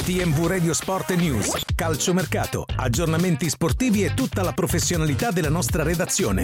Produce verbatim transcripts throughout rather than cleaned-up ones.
T M V Radio Sport News, calciomercato, aggiornamenti sportivi e tutta la professionalità della nostra redazione.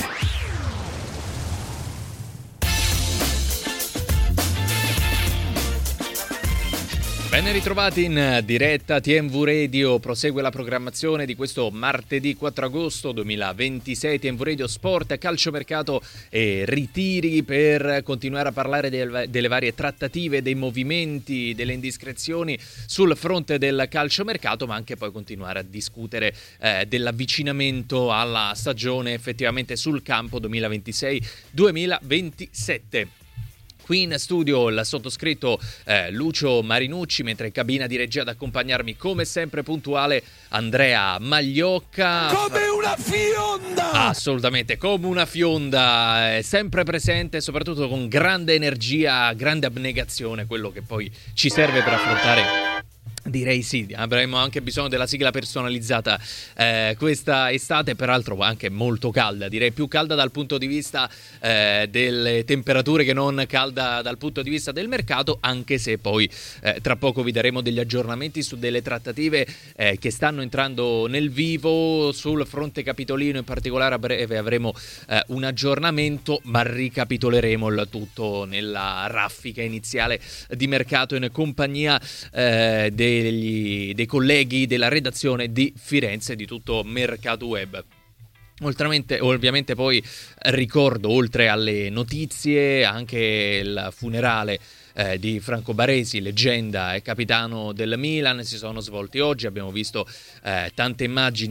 Ben ritrovati in diretta T M V Radio, prosegue la programmazione di questo martedì quattro agosto duemilaventisei. T M V Radio Sport, calciomercato e ritiri per continuare a parlare del, delle varie trattative, dei movimenti, delle indiscrezioni sul fronte del calciomercato, ma anche poi continuare a discutere eh, dell'avvicinamento alla stagione effettivamente sul campo duemilaventisei duemilaventisette. Qui in studio il sottoscritto eh, Lucio Marinucci, mentre in cabina di regia ad accompagnarmi come sempre puntuale Andrea Magliocca. Come una fionda! Assolutamente, come una fionda, eh, sempre presente, soprattutto con grande energia, grande abnegazione, quello che poi ci serve per affrontare. Direi sì, avremo anche bisogno della sigla personalizzata eh, questa estate, peraltro anche molto calda, direi più calda dal punto di vista eh, delle temperature che non calda dal punto di vista del mercato, anche se poi eh, tra poco vi daremo degli aggiornamenti su delle trattative eh, che stanno entrando nel vivo. Sul fronte capitolino in particolare a breve avremo eh, un aggiornamento, ma ricapitoleremo il tutto nella raffica iniziale di mercato in compagnia eh, dei Degli, dei colleghi della redazione di Firenze di tutto Mercato Web. Oltramente, ovviamente poi ricordo, oltre alle notizie, anche il funerale eh, di Franco Baresi, leggenda e capitano del Milan, si sono svolti oggi. Abbiamo visto eh, tante immagini